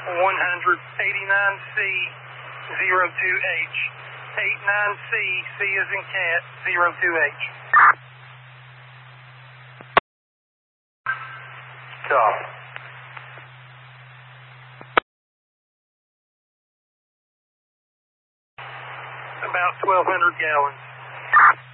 189C 02H. 89C, C as in cat, 02H. Stop. About 1,200 gallons.